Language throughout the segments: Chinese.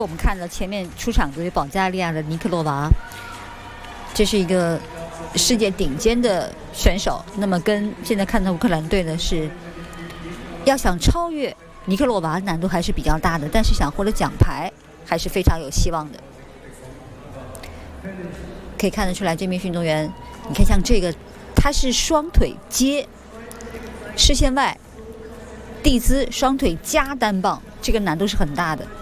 我们看了前面出场的保加利亚的尼克洛娃，这是一个世界顶尖的选手。那么跟现在看到乌克兰队呢，是要想超越尼克洛娃难度还是比较大的，但是想获得奖牌还是非常有希望的。可以看得出来，这名运动员，你看像这个，他是双腿接视线外地姿，双腿加单棒，这个难度是很大的。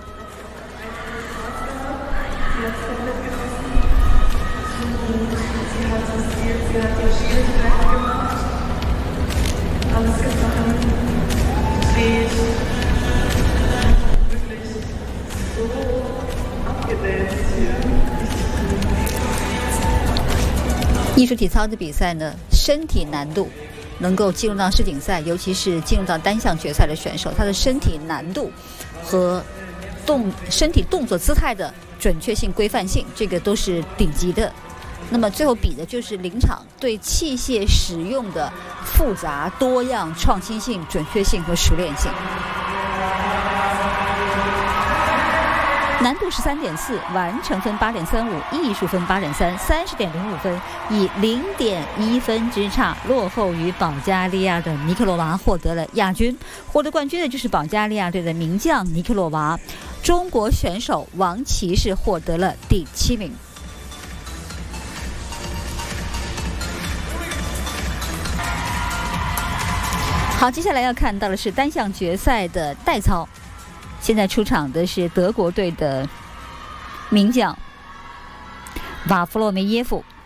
艺术体操的比赛呢，身体难度能够进入到世锦赛，尤其是进入到单项决赛的选手，他的身体难度和身体动作姿态的准确性、规范性，这个都是顶级的。那么最后比的就是临场对器械使用的复杂、多样、创新性、准确性和熟练性。难度是3.4，完成分8.35，艺术分8.3，30.05分，以0.1分之差落后于保加利亚的尼克洛娃，获得了亚军。获得冠军的就是保加利亚队的名将尼克洛娃，中国选手王琦是获得了第7名。好，接下来要看到的是单项决赛的代操。现在出场的是德国队的名将瓦弗洛梅耶夫，